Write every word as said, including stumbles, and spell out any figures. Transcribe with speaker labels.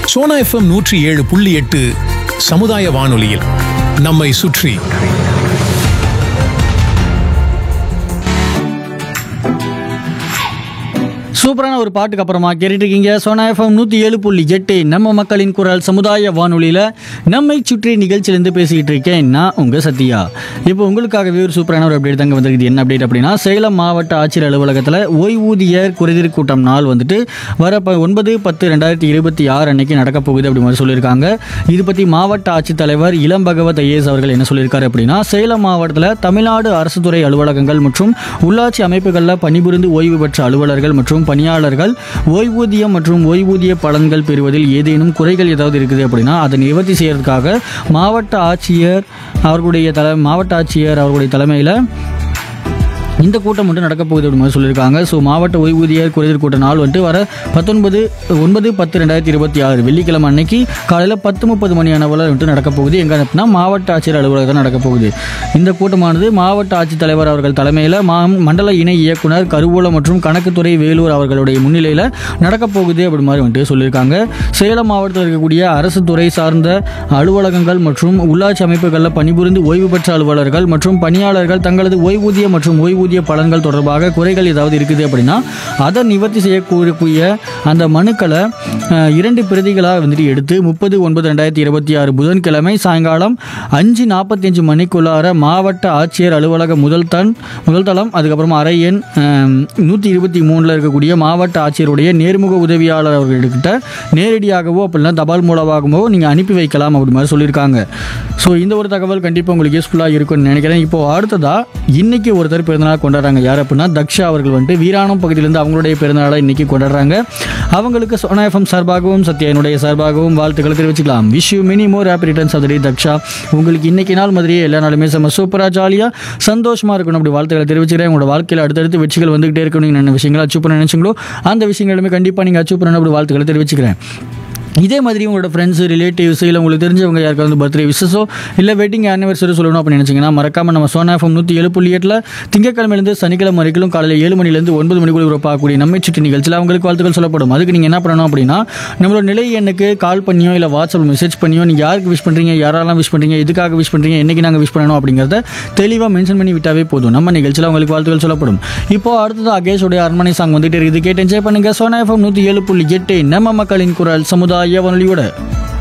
Speaker 1: Sona FM நூற்றி ஏழு புள்ளி எட்டு சமுதாய வானொலியில் நம்மை சுற்றி.
Speaker 2: சூப்பரான ஒரு பாட்டுக்கு அப்புறமா கேட்டுட்டு இருக்கீங்க சோனா எஃப்எம் நூற்றி ஏழு புள்ளி எட்டு நம்ம மக்களின் குரல் சமுதாய வானொலியில் நம்மை சுற்றி நிகழ்ச்சியிலேருந்து பேசிக்கிட்டு இருக்கேன் நான் உங்கள் சத்யா. இப்போ உங்களுக்காகவே ஒரு சூப்பரான ஒரு அப்டேட் தாங்க வந்திருக்குது. என்ன அப்டேட் அப்படின்னா, சேலம் மாவட்ட ஆட்சியர் அலுவலகத்தில் ஓய்வூதியர் குறைதீர் கூட்டம் நாள் வந்துட்டு வர ப ஒன்பது பத்து ரெண்டாயிரத்தி இருபத்தி ஆறு அன்னைக்கு நடக்க போகுது அப்படி மாதிரி சொல்லியிருக்காங்க. இது பற்றி மாவட்ட ஆட்சித்தலைவர் இளம் பகவத் ஐஏஎஸ் அவர்கள் என்ன சொல்லியிருக்காரு அப்படின்னா, சேலம் மாவட்டத்தில் தமிழ்நாடு அரசு துறை அலுவலகங்கள் மற்றும் உள்ளாட்சி அமைப்புகளில் பணிபுரிந்து ஓய்வு பெற்ற அலுவலர்கள் மற்றும் பணியாளர்கள் ஓய்வூதியம் மற்றும் ஓய்வூதிய பலன்கள் பெறுவதில் ஏதேனும் குறைகள் ஏதாவது இருக்குது அப்படின்னா அதை நிவர்த்தி செய்யறதுக்காக மாவட்ட ஆட்சியர் அவர்களுடைய தலை மாவட்ட ஆட்சியர் அவர்களுடைய தலைமையில் இந்த கூட்டம் மட்டும் நடக்க போகுது அப்படின்னு சொல்லியிருக்காங்க. ஸோ மாவட்ட ஓய்வூதியர் குறைதீர் கூட்ட நாள் வந்துட்டு வர பத்தொன்பது ஒன்பது பத்து ரெண்டாயிரத்தி இருபத்தி ஆறு வெள்ளிக்கிழமை அன்னைக்கு காலையில் பத்து முப்பது மணி அளவில் வந்துட்டு நடக்க போகுது. எங்கே அப்படின்னா மாவட்ட ஆட்சியர் அலுவலகம் நடக்க போகுது. இந்த கூட்டமானது மாவட்ட ஆட்சித்தலைவர் அவர்கள் தலைமையில் மா மண்டல இணை இயக்குனர் கருவூலம் மற்றும் கணக்குத்துறை வேலூர் அவர்களுடைய முன்னிலையில் நடக்க போகுது அப்படி மாதிரி வந்துட்டு சொல்லியிருக்காங்க. சேலம் மாவட்டத்தில் இருக்கக்கூடிய அரசு துறை சார்ந்த அலுவலகங்கள் மற்றும் உள்ளாட்சி அமைப்புகளில் பணிபுரிந்து ஓய்வு பெற்ற அலுவலர்கள் மற்றும் பணியாளர்கள் தங்களது ஓய்வூதியம் மற்றும் ஓய்வூதிய பலன்கள் தொடர்பாக குறைகள் ஏதாவது இருக்குது அப்படின்னா அதை நிவர்த்தி செய்யக்கூடிய அந்த மனுக்களை இரண்டு பிரதிகளாக வந்துட்டு எடுத்து முப்பது ஒன்பது ரெண்டாயிரத்தி இருபத்தி ஆறு புதன்கிழமை சாயங்காலம் அஞ்சு நாற்பத்தி அஞ்சு மணிக்குள்ளார மாவட்ட ஆட்சியர் அலுவலக முதல் தன் முதல் தளம் அதுக்கப்புறமா அறை எண் நூற்றி இருபத்தி மூணில் இருக்கக்கூடிய மாவட்ட ஆட்சியருடைய நேர்முக உதவியாளர் அவர்கள்கிட்ட நேரடியாகவோ அப்படின்னா தபால் மூலமாகவோ நீங்கள் அனுப்பி வைக்கலாம் அப்படி மாதிரி சொல்லியிருக்காங்க. ஸோ இந்த ஒரு தகவல் கண்டிப்பாக உங்களுக்கு யூஸ்ஃபுல்லாக இருக்கும்னு நினைக்கிறேன். இப்போ அடுத்ததாக இன்னைக்கு ஒருத்தர் பிறந்தநாள் கொண்டாடுறாங்க. யார் அப்படின்னா தக்ஷா அவர்கள் வந்துட்டு வீராணம் பகுதியிலேருந்து அவங்களுடைய பிறந்தநாளை இன்னைக்கு கொண்டாடுறாங்க. அவங்களுக்கு சோனா எஃப்எம் சார்பாகவும் சத்யானுடைய சார்பாகவும் வாழ்த்துக்களை தெரிவிச்சுக்கலாம். Wish you many more happy returns of the டே தக்ஷா. உங்களுக்கு இன்னைக்கு நாள் மாதிரியே எல்லா நாளுமே செம்ம சூப்பராக ஜாலியாக சந்தோஷமாக இருக்கணும் அப்படி வாழ்த்துக்களை தெரிவிச்சுக்கிறேன். உங்களோட வாழ்க்கையில் அடுத்தடுத்து வெற்றிகள் வந்துகிட்டே இருக்கணும். நீங்கள் என்ன விஷயங்களை அச்சீவ் பண்ண நினைச்சிங்களோ அந்த விஷயங்களுமே கண்டிப்பாக நீங்கள் அச்சீவ் பண்ணணும் அப்படி வாழ்த்துக்களை தெரிவிச்சுக்கிறேன். இதே மாதிரி உங்களோட ஃப்ரெண்ட்ஸு ரிலேட்டிவ்ஸ் இல்லை உங்களுக்கு தெரிஞ்சவங்க யாருக்காவது வந்து பர்த்டே விசஸோ இல்லை வெட்டிங் ஆனிவர்சரி சொல்லணும் அப்படின்னு நினச்சிங்கன்னா மறக்காமல் நம்ம சோனா எஃப்எம் நூற்றி ஏழு புள்ளி எட்டில் திங்கக்கிழமையிலேருந்து சனிக்கிழமை வரைக்கும் காலையில் ஏழு மணிலேருந்து ஒன்பது மணிக்குள்ள ஒரு பார்க்கக்கூடிய நம்மை சுற்றி நிகழ்ச்சியில் அவங்களுக்கு வாழ்த்துக்கள் சொல்லப்படும். அதுக்கு நீங்கள் என்ன பண்ணணும் அப்படின்னா நம்மளோட நிலை எண்ணுக்கு கால் பண்ணியோ இல்லை வாட்ஸ்அப் மெசேஜ் பண்ணியோ நீங்கள் யாருக்கு விஷ் பண்ணுறீங்க, யாரெல்லாம் விஷ் பண்ணுறீங்க, எதுக்காக விஷ் பண்ணுறீங்க, என்றைக்கு நாங்கள் விஷ் பண்ணணும் அப்படிங்கிறத தெளிவாக மென்ஷன் பண்ணி விட்டாவே போதும். நம்ம நிகழ்ச்சியில் அவங்களுக்கு வாழ்த்துக்கள் சொல்லப்படும். இப்போ அடுத்தது அகேஷோடைய அரண்மனை சாங் வந்துட்டு இருக்குது. கேட்டு என்ஜாய் பண்ணுங்கள். சோனா எஃப்எம் நூற்றி ஏழு புள்ளி எட்டு நம்ம மக்களின் குரல் சமுதாய வானொலியோட.